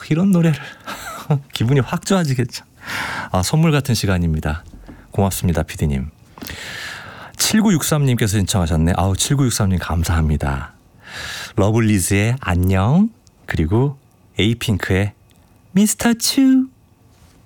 이런 노래를 기분이 확 좋아지겠죠. 선물 같은 시간입니다. 고맙습니다, 피디님. 7963님께서 신청하셨네. 7963님 감사합니다. 러블리즈의 안녕, 그리고 에이핑크의 미스터 츄.